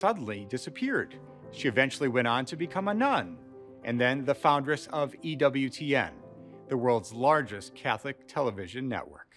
suddenly disappeared. She eventually went on to become a nun, and then the foundress of EWTN, the world's largest Catholic television network.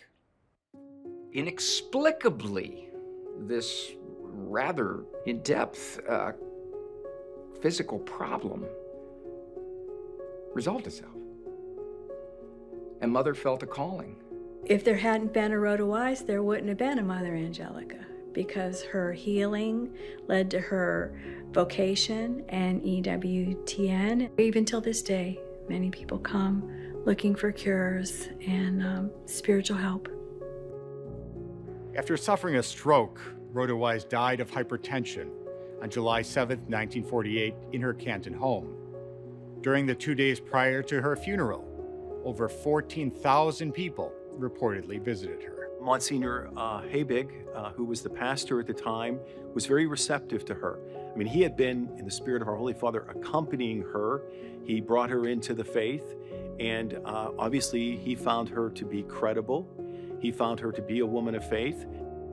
Inexplicably, this rather in-depth physical problem resolved itself. And Mother felt a calling. If there hadn't been a Rhoda Wise, there wouldn't have been a Mother Angelica, because her healing led to her vocation and EWTN. Even till this day, many people come looking for cures and spiritual help. After suffering a stroke, Rhoda Wise died of hypertension on July 7, 1948, in her Canton home. During the 2 days prior to her funeral, over 14,000 people reportedly visited her. Monsignor Habig, who was the pastor at the time, was very receptive to her. I mean, he had been, in the spirit of our Holy Father, accompanying her. He brought her into the faith, and obviously he found her to be credible. He found her to be a woman of faith.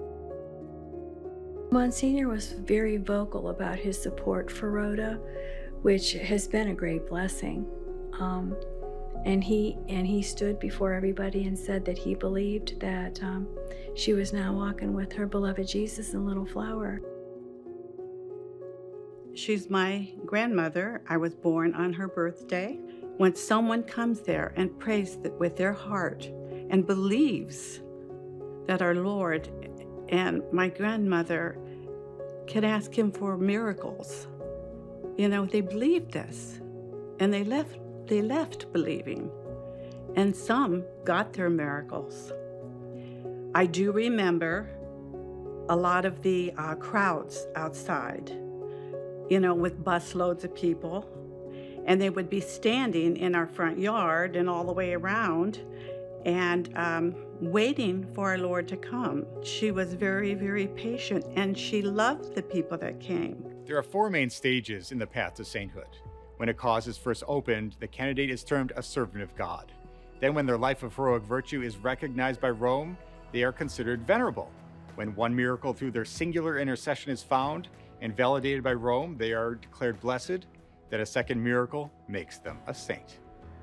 Monsignor was very vocal about his support for Rhoda, which has been a great blessing. And he stood before everybody and said that he believed that she was now walking with her beloved Jesus in Little Flower. She's my grandmother. I was born on her birthday. When someone comes there and prays with their heart and believes that our Lord and my grandmother can ask him for miracles, you know, they believed this, and they left believing, and some got their miracles. I do remember a lot of the crowds outside, you know, with busloads of people, and they would be standing in our front yard and all the way around and waiting for our Lord to come. She was very, very patient, and she loved the people that came. There are 4 main stages in the path to sainthood. When a cause is first opened, the candidate is termed a servant of God. Then when their life of heroic virtue is recognized by Rome, they are considered venerable. When one miracle through their singular intercession is found and validated by Rome, they are declared blessed. That a second miracle makes them a saint.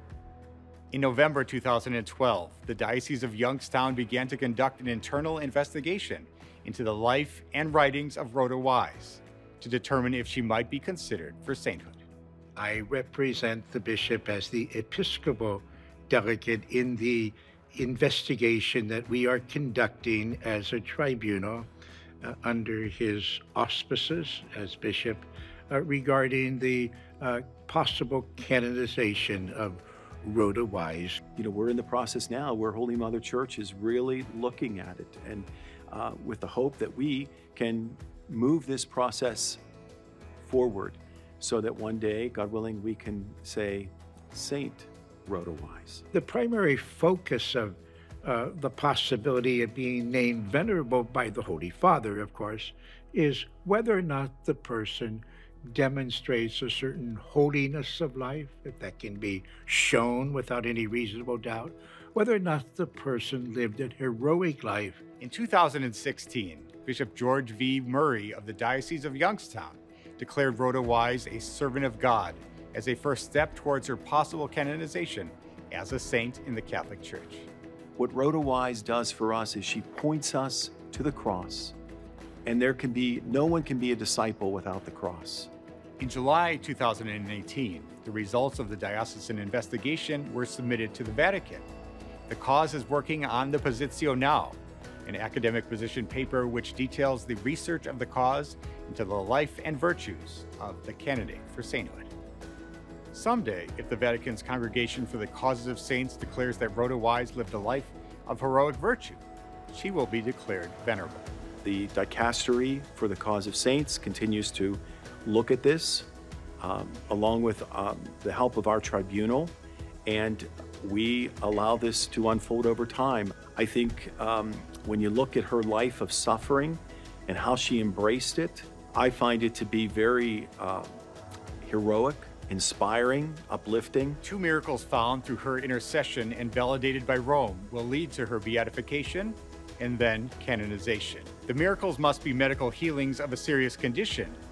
In November 2012, the Diocese of Youngstown began to conduct an internal investigation into the life and writings of Rhoda Wise to determine if she might be considered for sainthood. I represent the bishop as the Episcopal delegate in the investigation that we are conducting as a tribunal under his auspices as bishop regarding the possible canonization of Rhoda Wise. You know, we're in the process now where Holy Mother Church is really looking at it, and with the hope that we can move this process forward so that one day, God willing, we can say, Saint Rhoda Wise. The primary focus of the possibility of being named venerable by the Holy Father, of course, is whether or not the person demonstrates a certain holiness of life, if that can be shown without any reasonable doubt, whether or not the person lived a heroic life. In 2016, Bishop George V. Murray of the Diocese of Youngstown declared Rhoda Wise a servant of God as a first step towards her possible canonization as a saint in the Catholic Church. What Rhoda Wise does for us is she points us to the cross, and no one can be a disciple without the cross. In July 2018, the results of the diocesan investigation were submitted to the Vatican. The cause is working on the Positio Now, an academic position paper which details the research of the cause into the life and virtues of the candidate for sainthood. Someday, if the Vatican's Congregation for the Causes of Saints declares that Rhoda Wise lived a life of heroic virtue, she will be declared venerable. The Dicastery for the Cause of Saints continues to look at this, along with the help of our tribunal, and we allow this to unfold over time. I think when you look at her life of suffering and how she embraced it, I find it to be very heroic, inspiring, uplifting. 2 miracles found through her intercession and validated by Rome will lead to her beatification and then canonization. The miracles must be medical healings of a serious condition